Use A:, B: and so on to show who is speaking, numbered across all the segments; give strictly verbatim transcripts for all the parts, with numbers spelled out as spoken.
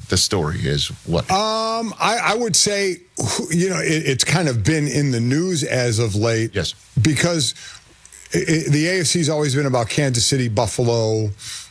A: the story is what?
B: Um, I, I would say, you know, it, it's kind of been in the news as of late.
A: Yes.
B: Because it, it, the A F C's always been about Kansas City, Buffalo,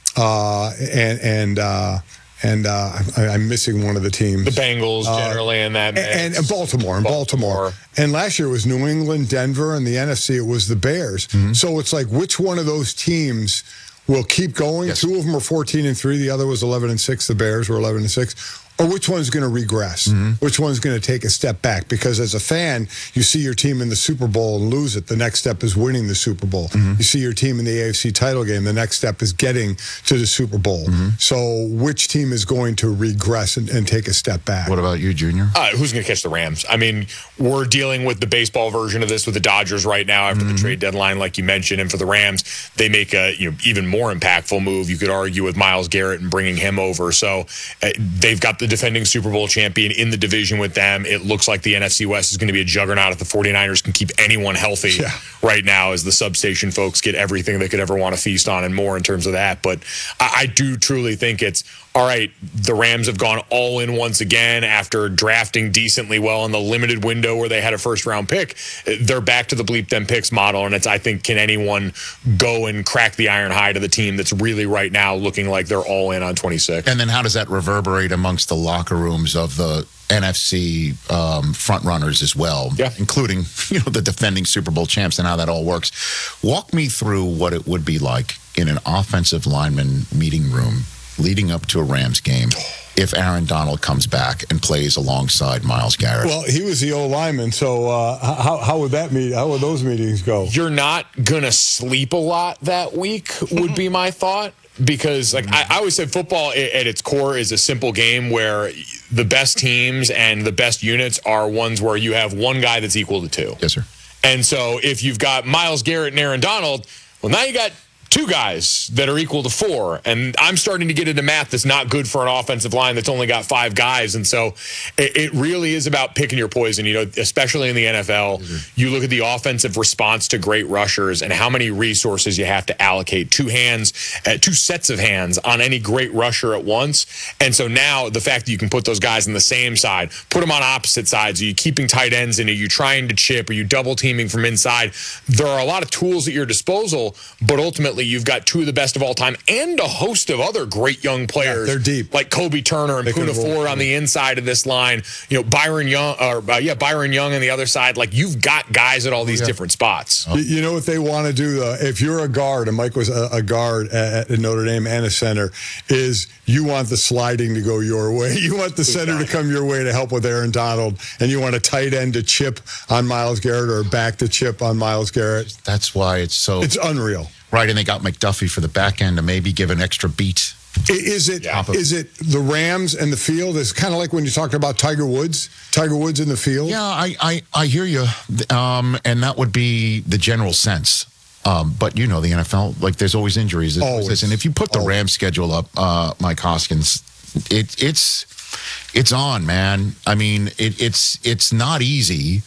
B: uh, and and uh, and uh, I, I'm missing one of the teams.
C: The Bengals generally
B: uh,
C: in that mix.
B: And, and Baltimore, and Baltimore. Baltimore. And last year it was New England, Denver, and the N F C it was the Bears. Mm-hmm. So it's like, which one of those teams will keep going?
A: Yes.
B: Two of them are fourteen and three. The other was eleven and six. The Bears were eleven and six. Or which one's going to regress? Mm-hmm. Which one's going to take a step back? Because as a fan, you see your team in the Super Bowl and lose it. The next step is winning the Super Bowl. Mm-hmm. You see your team in the A F C title game. The next step is getting to the Super Bowl. Mm-hmm. So which team is going to regress and, and take a step back?
A: What about you, Junior?
C: Uh, who's going to catch the Rams? I mean, we're dealing with the baseball version of this with the Dodgers right now after mm-hmm. the trade deadline, like you mentioned. And for the Rams, they make a you know even more impactful move, you could argue, with Myles Garrett and bringing him over. So uh, they've got the defending Super Bowl champion in the division with them. It looks like the N F C West is going to be a juggernaut if the 49ers can keep anyone healthy yeah. right now, as the substation folks get everything they could ever want to feast on and more in terms of that. But I, I do truly think it's, all right, the Rams have gone all in once again after drafting decently well in the limited window where they had a first-round pick. They're back to the bleep them picks model, and it's, I think, can anyone go and crack the iron hide of the team that's really right now looking like they're all in on twenty-six?
A: And then how does that reverberate amongst the locker rooms of the N F C um, front runners as well,
C: yeah.
A: including you know the defending Super Bowl champs and how that all works? Walk me through what it would be like in an offensive lineman meeting room leading up to a Rams game if Aaron Donald comes back and plays alongside Myles Garrett.
B: Well, he was the old lineman, so uh, how how would that meet? How would those meetings go?
C: You're not gonna sleep a lot that week, would be my thought. Because, like, I, I always said football at its core is a simple game where the best teams and the best units are ones where you have one guy that's equal to two.
A: Yes, sir.
C: And so if you've got Myles Garrett and Aaron Donald, well, now you got two guys that are equal to four. And I'm starting to get into math that's not good for an offensive line that's only got five guys. And so it, it really is about picking your poison, you know, especially in the N F L. Mm-hmm. You look at the offensive response to great rushers and how many resources you have to allocate. Two hands, uh, two sets of hands on any great rusher at once. And so now the fact that you can put those guys on the same side, put them on opposite sides, are you keeping tight ends in? Are you trying to chip? Are you double teaming from inside? There are a lot of tools at your disposal, but ultimately you've got two of the best of all time and a host of other great young players.
B: Yeah, they're deep.
C: Like Kobe Turner and
B: they
C: Poona Ford on the inside of this line. You know, Byron Young, or uh, yeah, Byron Young on the other side. Like, you've got guys at all these yeah. different spots.
B: Oh. You know what they want to do, though? If you're a guard, and Mike was a, a guard at, at Notre Dame and a center, is you want the sliding to go your way. You want the center exactly. to come your way to help with Aaron Donald, and you want a tight end to chip on Myles Garrett or back to chip on Myles Garrett.
A: That's why it's so...
B: It's unreal.
A: Right, and they got McDuffie for the back end to maybe give an extra beat.
B: Is it yeah. is it the Rams and the field? It's kind of like when you talked about Tiger Woods, Tiger Woods in the field.
A: Yeah, I I, I hear you, um, and that would be the general sense. Um, but you know, the N F L, like, there's always injuries. There's
B: always.
A: Always. And if you put the always. Rams schedule up, uh, Mike Hoskins, it, it's it's on, man. I mean, it, it's it's not easy.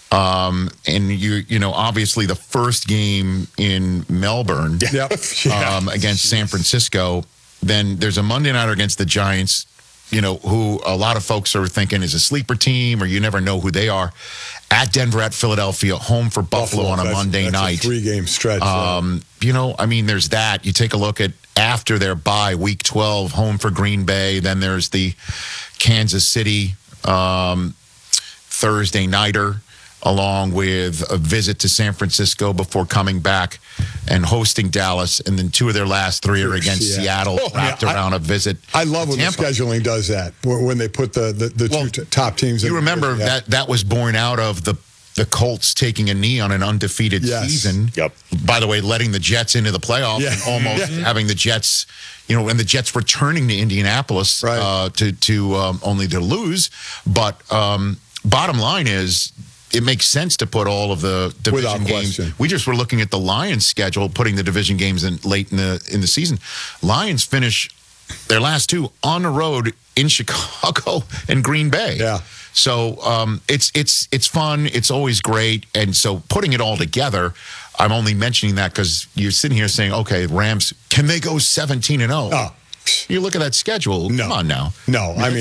A: Um, and you, you know, obviously the first game in Melbourne
B: yep.
A: um, against San Francisco, then there's a Monday nighter against the Giants, you know, who a lot of folks are thinking is a sleeper team, or you never know who they are. At Denver, at Philadelphia, home for Buffalo, Buffalo on a
B: that's,
A: Monday
B: that's
A: night.
B: A three-game stretch.
A: Um,
B: yeah.
A: You know, I mean, there's that. You take a look at after their bye, week twelve, home for Green Bay. Then there's the Kansas City um, Thursday nighter, along with a visit to San Francisco before coming back and hosting Dallas. And then two of their last three are against yeah. Seattle, oh, wrapped yeah, around
B: I,
A: a visit.
B: I love when
A: Tampa.
B: the scheduling does that, when they put the, the, the well, two t- top teams in.
A: You remember
B: yeah.
A: that that was born out of the the Colts taking a knee on an undefeated
B: yes.
A: season.
C: Yep.
A: By the way, letting the Jets into the playoffs
B: yeah.
A: and almost
B: yeah.
A: having the Jets, you know, and the Jets returning to Indianapolis
B: right.
A: uh, to, to um, only to lose. But um, bottom line is, it makes sense to put all of the division
B: Without
A: games.
B: Question.
A: We just were looking at the Lions schedule, putting the division games in late in the in the season. Lions finish their last two on the road in Chicago and Green Bay.
B: Yeah.
A: So um, it's it's it's fun. It's always great. And so putting it all together, I'm only mentioning that because you're sitting here saying, okay, Rams, can they go seventeen and oh?
B: Oh.
A: You look at that schedule.
B: No.
A: Come on now.
B: No, I mean.